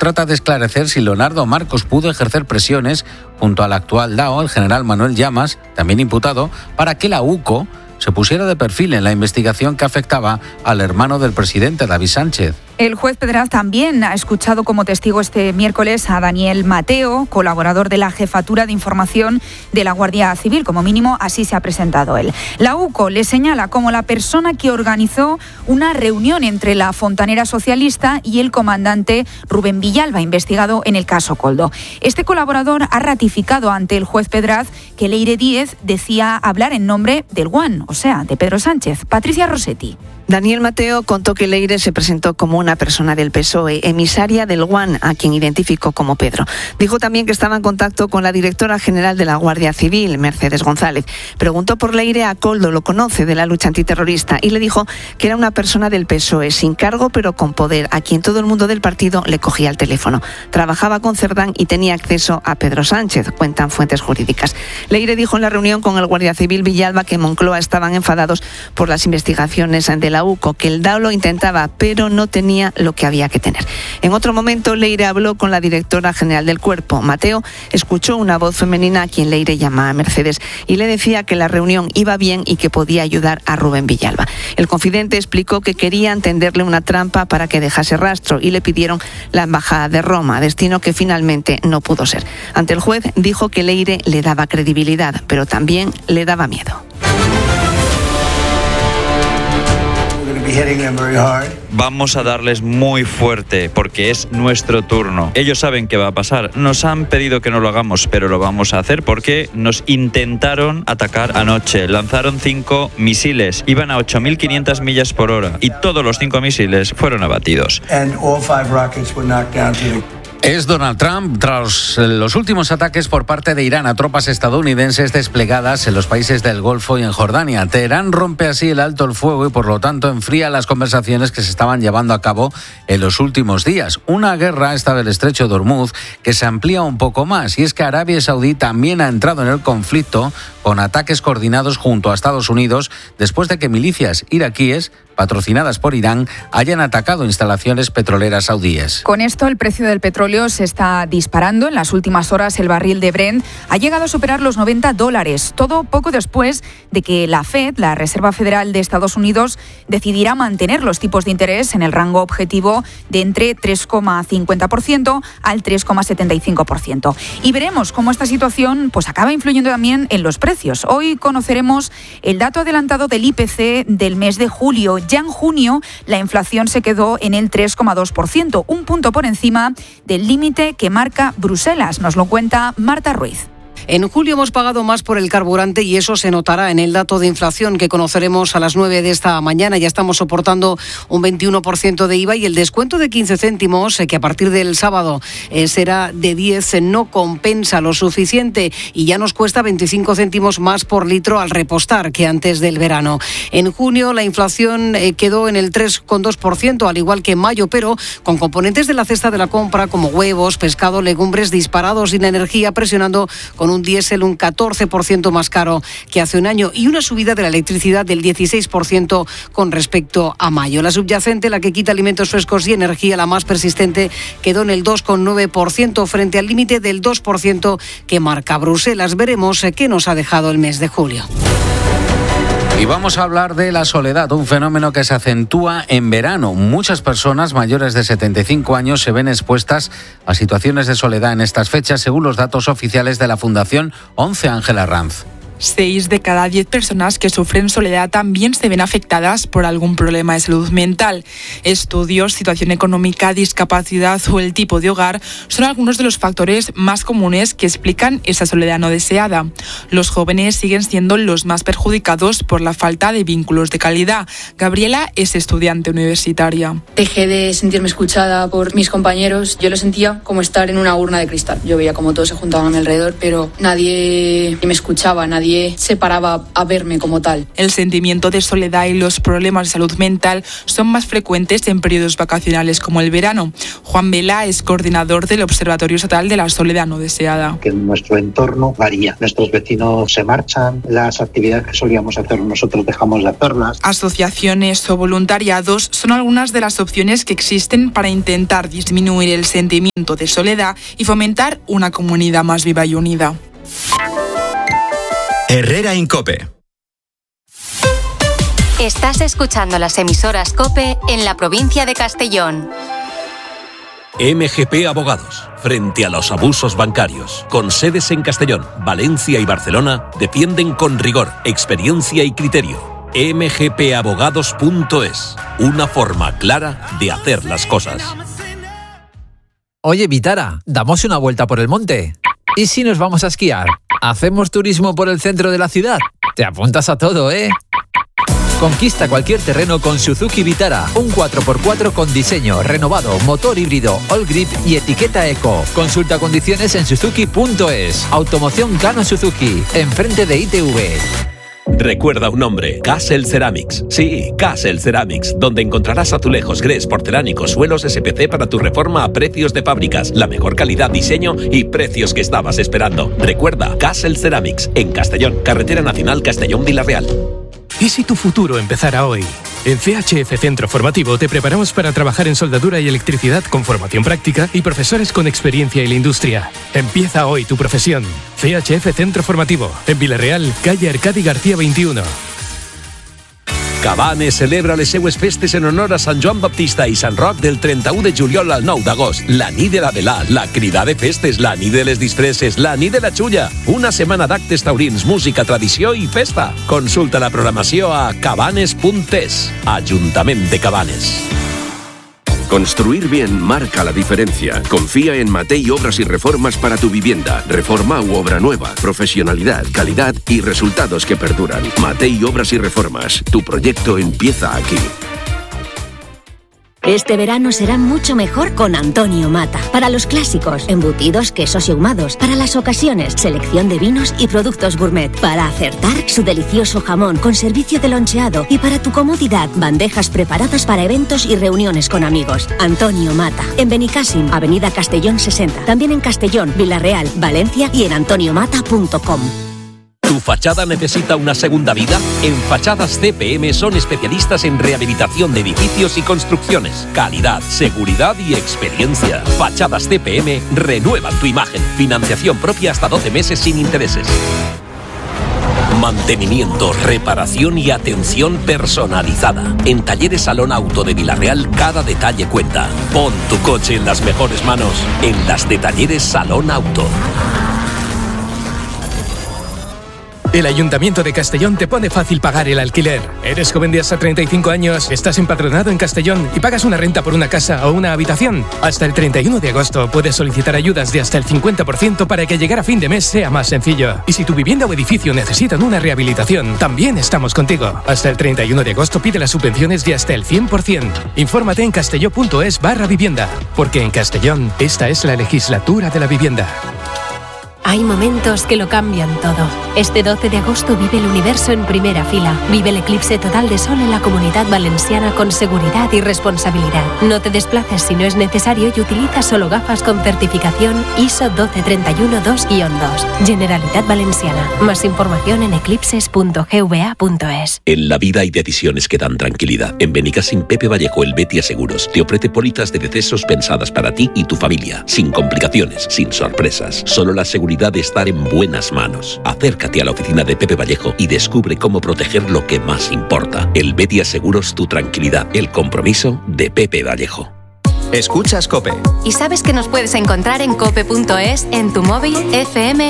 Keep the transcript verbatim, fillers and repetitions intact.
trata de esclarecer si Leonardo Marcos pudo ejercer presiones junto al actual D A O, el general Manuel Llamas, también imputado, para que la U C O se pusiera de perfil en la investigación que afectaba al hermano del presidente, David Sánchez. El juez Pedraz también ha escuchado como testigo este miércoles a Daniel Mateo, colaborador de la Jefatura de Información de la Guardia Civil. Como mínimo, así se ha presentado él. La U C O le señala como la persona que organizó una reunión entre la fontanera socialista y el comandante Rubén Villalba, investigado en el caso Koldo. Este colaborador ha ratificado ante el juez Pedraz que Leire Díez decía hablar en nombre del Guan, o sea, de Pedro Sánchez. Patricia Rossetti. Daniel Mateo contó que Leire se presentó como una persona del P S O E, emisaria del Guan, a quien identificó como Pedro. Dijo también que estaba en contacto con la directora general de la Guardia Civil, Mercedes González. Preguntó por Leire a Koldo, lo conoce de la lucha antiterrorista, y le dijo que era una persona del P S O E, sin cargo pero con poder, a quien todo el mundo del partido le cogía el teléfono. Trabajaba con Cerdán y tenía acceso a Pedro Sánchez, cuentan fuentes jurídicas. Leire dijo en la reunión con el Guardia Civil Villalba que en Moncloa estaban enfadados por las investigaciones de la U C O, que el D A O lo intentaba, pero no tenía lo que había que tener. En otro momento, Leire habló con la directora general del Cuerpo. Mateo escuchó una voz femenina a quien Leire llama Mercedes y le decía que la reunión iba bien y que podía ayudar a Rubén Villalba. El confidente explicó que querían tenderle una trampa para que dejase rastro y le pidieron la embajada de Roma, destino que finalmente no pudo ser. Ante el juez dijo que Leire le daba credibilidad, pero también le daba miedo. Vamos a darles muy fuerte porque es nuestro turno. Ellos saben qué va a pasar. Nos han pedido que no lo hagamos, pero lo vamos a hacer porque nos intentaron atacar anoche. Lanzaron cinco misiles. Iban a ocho mil quinientas millas por hora y todos los cinco misiles fueron abatidos. Es Donald Trump tras los últimos ataques por parte de Irán a tropas estadounidenses desplegadas en los países del Golfo y en Jordania. Teherán rompe así el alto el fuego y por lo tanto enfría las conversaciones que se estaban llevando a cabo en los últimos días. Una guerra, esta del estrecho de Hormuz, que se amplía un poco más, y es que Arabia Saudí también ha entrado en el conflicto con ataques coordinados junto a Estados Unidos después de que milicias iraquíes patrocinadas por Irán hayan atacado instalaciones petroleras saudíes. Con esto, el precio del petróleo se está disparando. En las últimas horas, el barril de Brent ha llegado a superar los noventa dólares. Todo poco después de que la Fed, la Reserva Federal de Estados Unidos, decidirá mantener los tipos de interés en el rango objetivo de entre tres coma cincuenta por ciento al tres coma setenta y cinco por ciento. Y veremos cómo esta situación pues, acaba influyendo también en los precios. Hoy conoceremos el dato adelantado del I P C del mes de julio. Ya en junio, la inflación se quedó en el tres coma dos por ciento, un punto por encima del límite que marca Bruselas. Nos lo cuenta Marta Ruiz. En julio hemos pagado más por el carburante y eso se notará en el dato de inflación que conoceremos a las nueve de esta mañana. Ya estamos soportando un veintiuno por ciento de I V A y el descuento de quince céntimos, que a partir del sábado eh, será de diez, no compensa lo suficiente y ya nos cuesta veinticinco céntimos más por litro al repostar que antes del verano. En junio la inflación eh, quedó en el tres coma dos por ciento, al igual que en mayo, pero con componentes de la cesta de la compra como huevos, pescado, legumbres disparados y la energía presionando con un diésel un catorce por ciento más caro que hace un año y una subida de la electricidad del dieciséis por ciento con respecto a mayo. La subyacente, la que quita alimentos frescos y energía, la más persistente, quedó en el dos coma nueve por ciento frente al límite del dos por ciento que marca Bruselas. Veremos qué nos ha dejado el mes de julio. Y vamos a hablar de la soledad, un fenómeno que se acentúa en verano. Muchas personas mayores de setenta y cinco años se ven expuestas a situaciones de soledad en estas fechas, según los datos oficiales de la Fundación once Ángela Ranz. Seis de cada diez personas que sufren soledad también se ven afectadas por algún problema de salud mental. Estudios, situación económica, discapacidad o el tipo de hogar son algunos de los factores más comunes que explican esa soledad no deseada. Los jóvenes siguen siendo los más perjudicados por la falta de vínculos de calidad. Gabriela es estudiante universitaria. Dejé de sentirme escuchada por mis compañeros. Yo lo sentía como estar en una urna de cristal. Yo veía como todos se juntaban a mi alrededor, pero nadie me escuchaba, nadie nadie se paraba a verme como tal. El sentimiento de soledad y los problemas de salud mental son más frecuentes en periodos vacacionales como el verano. Juan Vela es coordinador del Observatorio Estatal de la Soledad No Deseada. Que nuestro entorno varía. Nuestros vecinos se marchan, las actividades que solíamos hacer nosotros dejamos de hacerlas. Asociaciones o voluntariados son algunas de las opciones que existen para intentar disminuir el sentimiento de soledad y fomentar una comunidad más viva y unida. Herrera en COPE. Estás escuchando las emisoras COPE en la provincia de Castellón. M G P Abogados, frente a los abusos bancarios, con sedes en Castellón, Valencia y Barcelona, defienden con rigor, experiencia y criterio. m g p abogados punto es, una forma clara de hacer las cosas. Oye, Vitara, ¿damos una vuelta por el monte? ¿Y si nos vamos a esquiar? ¿Hacemos turismo por el centro de la ciudad? Te apuntas a todo, ¿eh? Conquista cualquier terreno con Suzuki Vitara, un cuatro por cuatro con diseño, renovado, motor híbrido, all grip y etiqueta eco. Consulta condiciones en suzuki punto es. Automoción Kano Suzuki, enfrente de I T V. Recuerda un nombre, Castle Ceramics. Sí, Castle Ceramics, donde encontrarás azulejos, grés, porcelánicos, suelos S P C para tu reforma a precios de fábricas, la mejor calidad, diseño y precios que estabas esperando. Recuerda, Castle Ceramics, en Castellón, Carretera Nacional Castellón-Vilarreal. ¿Y si tu futuro empezara hoy? En C H F Centro Formativo te preparamos para trabajar en soldadura y electricidad con formación práctica y profesores con experiencia en la industria. Empieza hoy tu profesión. C H F Centro Formativo, en Vilarreal, calle Arcadi García veintiuno. Cabanes celebra les seues festes en honor a Sant Joan Baptista i Sant Roc del trenta-u de juliol al nou d'agost. La nit de la velà, la crida de festes, la nit de les disfresses, la nit de la xulla. Una setmana d'actes taurins, música, tradició i festa. Consulta la programació a cabanes punt es. Ajuntament de Cabanes. Construir bien marca la diferencia. Confía en Matei Obras y Reformas para tu vivienda. Reforma u obra nueva. Profesionalidad, calidad y resultados que perduran. Matei Obras y Reformas. Tu proyecto empieza aquí. Este verano será mucho mejor con Antonio Mata. Para los clásicos, embutidos, quesos y ahumados. Para las ocasiones, selección de vinos y productos gourmet. Para acertar, su delicioso jamón con servicio de loncheado. Y para tu comodidad, bandejas preparadas para eventos y reuniones con amigos. Antonio Mata. En Benicàssim, Avenida Castellón sesenta. También en Castellón, Vilarreal, Valencia y en antonio mata punto com. ¿Tu fachada necesita una segunda vida? En Fachadas C P M son especialistas en rehabilitación de edificios y construcciones. Calidad, seguridad y experiencia. Fachadas C P M renuevan tu imagen. Financiación propia hasta doce meses sin intereses. Mantenimiento, reparación y atención personalizada. En Talleres Salón Auto de Vilarreal cada detalle cuenta. Pon tu coche en las mejores manos. En las de Talleres Salón Auto. El Ayuntamiento de Castellón te pone fácil pagar el alquiler. ¿Eres joven de hasta treinta y cinco años? ¿Estás empadronado en Castellón y pagas una renta por una casa o una habitación? Hasta el treinta y uno de agosto puedes solicitar ayudas de hasta el cincuenta por ciento para que llegar a fin de mes sea más sencillo. Y si tu vivienda o edificio necesitan una rehabilitación, también estamos contigo. Hasta el treinta y uno de agosto pide las subvenciones de hasta el cien por ciento. Infórmate en castelló punto es barra vivienda. Porque en Castellón, esta es la legislatura de la vivienda. Hay momentos que lo cambian todo. Este doce de agosto vive el universo en primera fila. Vive el eclipse total de sol en la Comunidad Valenciana con seguridad y responsabilidad. No te desplaces si no es necesario y utiliza solo gafas con certificación I S O doce treinta y uno dos guión dos. Generalitat Valenciana. Más información en eclipses punto g v a punto es. En la vida hay decisiones que dan tranquilidad. En Benicàssim, Pepe Vallejo, el Betia Seguros, te ofrece pólizas de decesos pensadas para ti y tu familia. Sin complicaciones, sin sorpresas. Solo la seguridad de estar en buenas manos. Acércate a la oficina de Pepe Vallejo y descubre cómo proteger lo que más importa. El Betia Seguros, tu tranquilidad. El compromiso de Pepe Vallejo. Escuchas COPE. ¿Y sabes que nos puedes encontrar en cope punto es, en tu móvil, F M